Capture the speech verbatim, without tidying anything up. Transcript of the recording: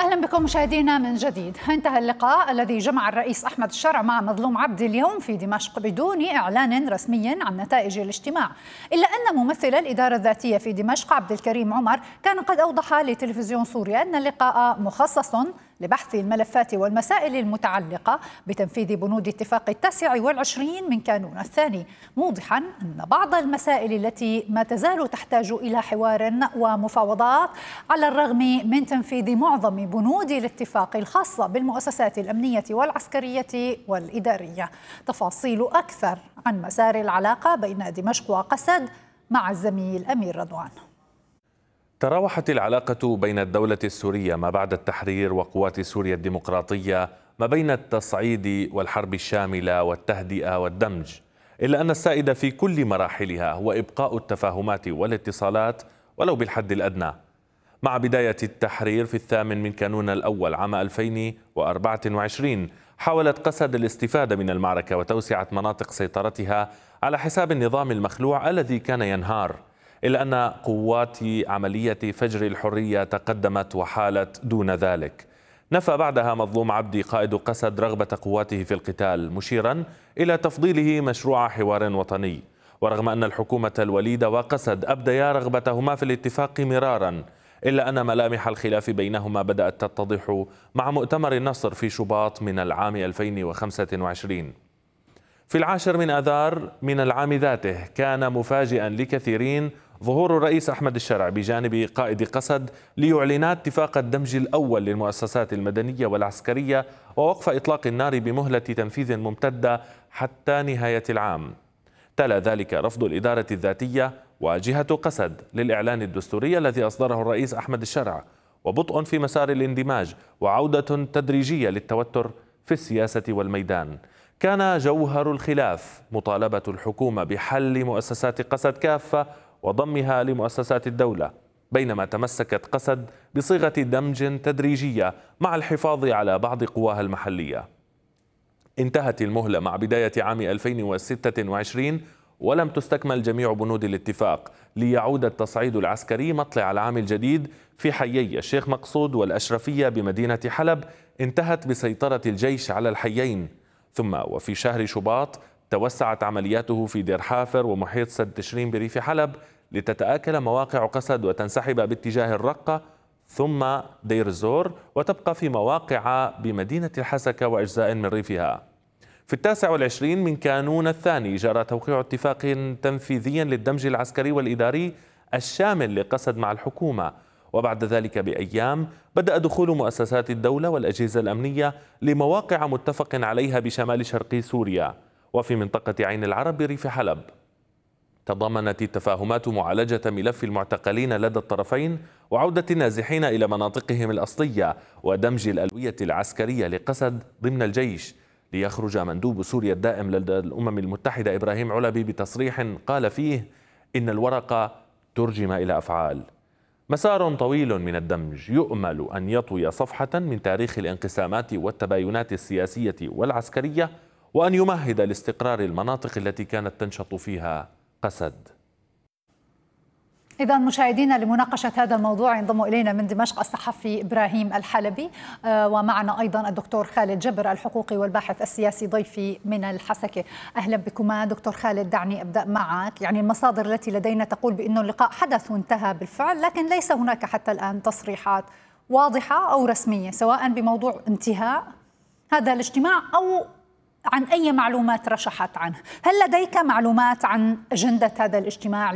أهلا بكم مشاهدينا من جديد. انتهى اللقاء الذي جمع الرئيس أحمد الشرع مع مظلوم عبدي اليوم في دمشق بدون إعلان رسمي عن نتائج الاجتماع، إلا أن ممثل الإدارة الذاتية في دمشق عبد الكريم عمر كان قد أوضح لتلفزيون سوريا أن اللقاء مخصص لبحث الملفات والمسائل المتعلقة بتنفيذ بنود اتفاق التاسع والعشرين من كانون الثاني، موضحا أن بعض المسائل التي ما تزال تحتاج إلى حوار ومفاوضات على الرغم من تنفيذ معظم بنود الاتفاق الخاصة بالمؤسسات الأمنية والعسكرية والإدارية. تفاصيل أكثر عن مسار العلاقة بين دمشق وقسد مع الزميل أمير رضوان. تراوحت العلاقة بين الدولة السورية ما بعد التحرير وقوات سوريا الديمقراطية ما بين التصعيد والحرب الشاملة والتهدئة والدمج، إلا أن السائد في كل مراحلها هو إبقاء التفاهمات والاتصالات ولو بالحد الأدنى. مع بداية التحرير في الثامن من كانون الأول عام ألفين وأربعة وعشرين حاولت قسد الاستفادة من المعركة وتوسعة مناطق سيطرتها على حساب النظام المخلوع الذي كان ينهار، إلا أن قوات عملية فجر الحرية تقدمت وحالت دون ذلك. نفى بعدها مظلوم عبدي قائد قسد رغبة قواته في القتال، مشيرا إلى تفضيله مشروع حوار وطني، ورغم أن الحكومة الوليدة وقسد أبديا رغبتهما في الاتفاق مرارا، إلا أن ملامح الخلاف بينهما بدأت تتضح مع مؤتمر النصر في شباط من العام ألفين وخمسة وعشرين. في العاشر من آذار من العام ذاته كان مفاجئا لكثيرين ظهور الرئيس أحمد الشرع بجانب قائد قسد ليعلنا اتفاق الدمج الأول للمؤسسات المدنية والعسكرية ووقف إطلاق النار بمهلة تنفيذ ممتدة حتى نهاية العام. تلا ذلك رفض الإدارة الذاتية وجهة قسد للإعلان الدستوري الذي أصدره الرئيس أحمد الشرع، وبطء في مسار الاندماج وعودة تدريجية للتوتر في السياسة والميدان. كان جوهر الخلاف مطالبة الحكومة بحل مؤسسات قسد كافة وضمها لمؤسسات الدولة، بينما تمسكت قسد بصيغة دمج تدريجية مع الحفاظ على بعض قواها المحلية. انتهت المهلة مع بداية عام ألفين وستة وعشرين ولم تستكمل جميع بنود الاتفاق ليعود التصعيد العسكري مطلع العام الجديد في حيي الشيخ مقصود والأشرفية بمدينة حلب، انتهت بسيطرة الجيش على الحيين، ثم وفي شهر شباط توسعت عملياته في دير حافر ومحيط سد تشرين بريف حلب لتتآكل مواقع قسد وتنسحب باتجاه الرقة ثم دير الزور، وتبقى في مواقع بمدينة الحسكة وأجزاء من ريفها. في التاسع والعشرين من كانون الثاني جرى توقيع اتفاق تنفيذي للدمج العسكري والإداري الشامل لقسد مع الحكومة، وبعد ذلك بأيام بدأ دخول مؤسسات الدولة والأجهزة الأمنية لمواقع متفق عليها بشمال شرقي سوريا وفي منطقة عين العرب بريف حلب. تضمنت التفاهمات معالجة ملف المعتقلين لدى الطرفين وعودة النازحين إلى مناطقهم الأصلية ودمج الألوية العسكرية لقسد ضمن الجيش، ليخرج مندوب سوريا الدائم لدى الأمم المتحدة إبراهيم علبي بتصريح قال فيه إن الورقة ترجم إلى أفعال. مسار طويل من الدمج يؤمل أن يطوي صفحة من تاريخ الانقسامات والتباينات السياسية والعسكرية، وأن يمهد لاستقرار المناطق التي كانت تنشط فيها قسد. إذا مشاهدينا لمناقشة هذا الموضوع ينضم إلينا من دمشق الصحفي إبراهيم الحلبي، ومعنا أيضا الدكتور خالد جبر الحقوقي والباحث السياسي ضيفي من الحسكة. أهلا بكما دكتور خالد. دعني أبدأ معك. يعني المصادر التي لدينا تقول بأن اللقاء حدث وانتهى بالفعل، لكن ليس هناك حتى الآن تصريحات واضحة أو رسمية سواء بموضوع انتهاء هذا الاجتماع أو عن أي معلومات رشحت عنه. هل لديك معلومات عن أجندة هذا الاجتماع؟